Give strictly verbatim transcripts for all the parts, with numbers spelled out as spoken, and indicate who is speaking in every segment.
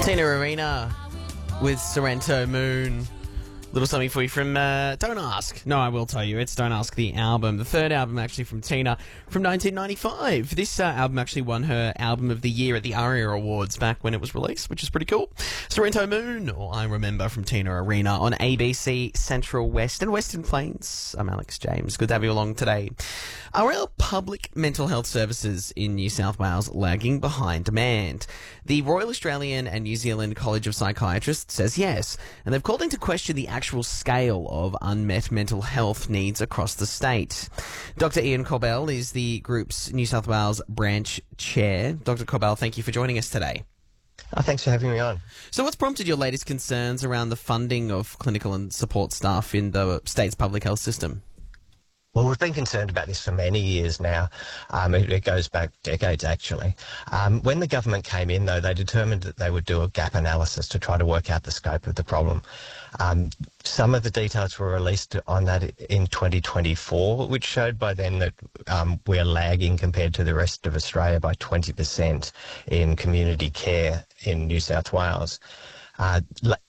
Speaker 1: Tina Arena with Sorrento Moon. Little something for you from uh, Don't Ask. No, I will tell you. It's Don't Ask, the album. The third album, actually, from Tina from nineteen ninety-five. This uh, album actually won her Album of the Year at the ARIA Awards back when it was released, which is pretty cool. Sorrento Moon, or I Remember, from Tina Arena on A B C Central West and Western Plains. I'm Alex James. Good to have you along today. Are our public mental health services in New South Wales lagging behind demand? The Royal Australian and New Zealand College of Psychiatrists says yes, and they've called into question the actual scale of unmet mental health needs across the state. Doctor Ian Corbell is the group's New South Wales branch chair. Doctor Corbell, thank you for joining us today.
Speaker 2: Oh, thanks for having me on.
Speaker 1: So what's prompted your latest concerns around the funding of clinical and support staff in the state's public health system?
Speaker 2: Well, we've been concerned about this for many years now. Um, it, it goes back decades, actually. Um, when the government came in, though, they determined that they would do a gap analysis to try to work out the scope of the problem. Um, some of the details were released on that in twenty twenty-four, which showed by then that um, we're lagging compared to the rest of Australia by twenty percent in community care in New South Wales. Uh,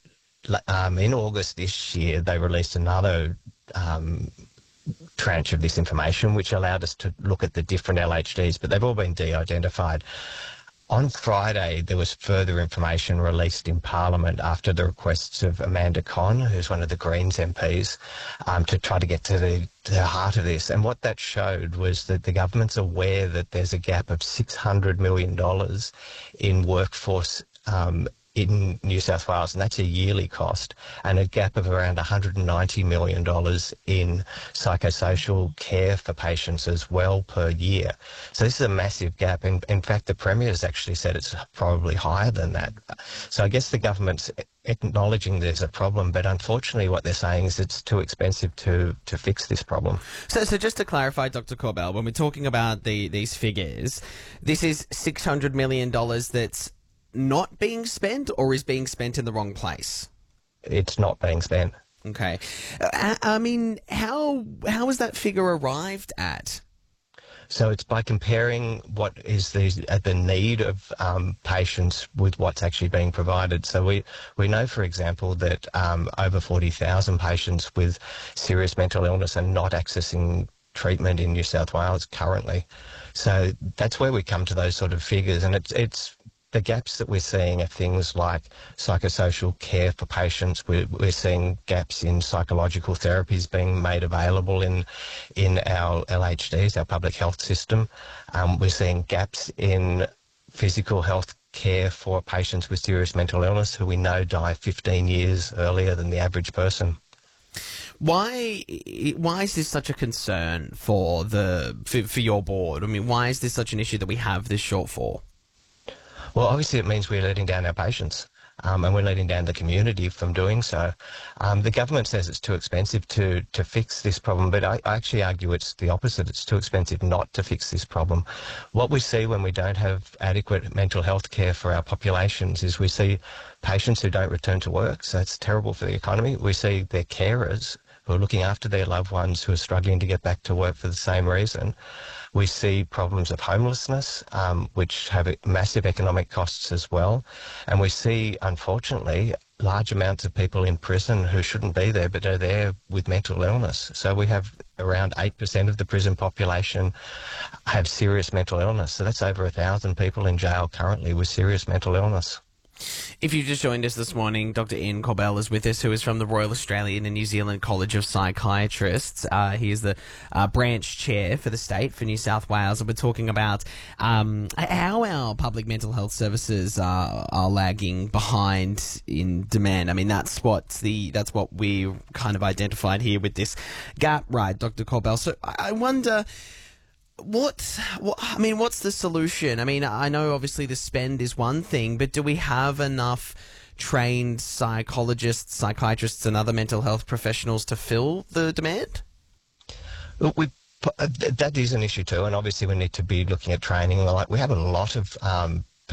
Speaker 2: um, in August this year, they released another um, tranche of this information, which allowed us to look at the different L H Ds, but they've all been de-identified. On Friday, there was further information released in Parliament after the requests of Amanda Conn, who's one of the Greens M Ps, um, to try to get to the, to the heart of this. And what that showed was that the government's aware that there's a gap of six hundred million dollars in workforce um, in New South Wales, and that's a yearly cost, and a gap of around one hundred ninety million dollars in psychosocial care for patients as well per year. So this is a massive gap. In, in fact, the Premier has actually said it's probably higher than that. So I guess the government's acknowledging there's a problem, but unfortunately what they're saying is it's too expensive to, to fix this problem.
Speaker 1: So so just to clarify, Doctor Corbell, when we're talking about the these figures, this is six hundred million dollars that's not being spent, or is being spent in the wrong place?
Speaker 2: It's not being spent.
Speaker 1: Okay. I, I mean, how how is that figure arrived at?
Speaker 2: So it's by comparing what is the uh, the need of um, patients with what's actually being provided. So we, we know, for example, that um, over forty thousand patients with serious mental illness are not accessing treatment in New South Wales currently. So that's where we come to those sort of figures, and it's it's the gaps that we're seeing are things like psychosocial care for patients. We're, we're seeing gaps in psychological therapies being made available in in our L H Ds, our public health system. Um, we're seeing gaps in physical health care for patients with serious mental illness who we know die fifteen years earlier than the average person.
Speaker 1: Why why is this such a concern for the for, for your board? I mean, why is this such an issue that we have this shortfall?
Speaker 2: Well, obviously it means we're letting down our patients, um, and we're letting down the community from doing so. Um, the government says it's too expensive to, to fix this problem, but I, I actually argue it's the opposite. It's too expensive not to fix this problem. What we see when we don't have adequate mental health care for our populations is we see patients who don't return to work, so it's terrible for the economy. We see their carers who are looking after their loved ones who are struggling to get back to work for the same reason. We see problems of homelessness, um, which have massive economic costs as well. And we see, unfortunately, large amounts of people in prison who shouldn't be there but are there with mental illness. So we have around eight percent of the prison population have serious mental illness. So that's over one thousand people in jail currently with serious mental illness.
Speaker 1: If you just joined us this morning, Doctor Ian Corbell is with us, who is from the Royal Australian and New Zealand College of Psychiatrists. Uh, he is the uh, branch chair for the state for New South Wales, and we're talking about um, how our public mental health services are, are lagging behind in demand. I mean, that's what the that's what we kind of identified here with this gap, right, Doctor Corbell? So I wonder. What, what, I mean, what's the solution? I mean, I know obviously the spend is one thing, but do we have enough trained psychologists, psychiatrists and other mental health professionals to fill the demand?
Speaker 2: We, that is an issue too, and obviously we need to be looking at training. Like we have a lot of um,